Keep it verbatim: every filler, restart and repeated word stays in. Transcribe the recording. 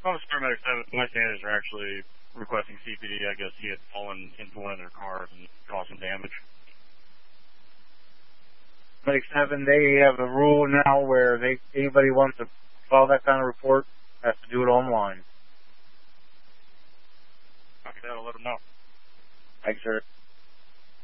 Officer Paramedic seven, bystanders are actually requesting C P D. I guess he had fallen into one of their cars and caused some damage. Medic seven, they have a rule now where they anybody wants to file that kind of report has to do it online.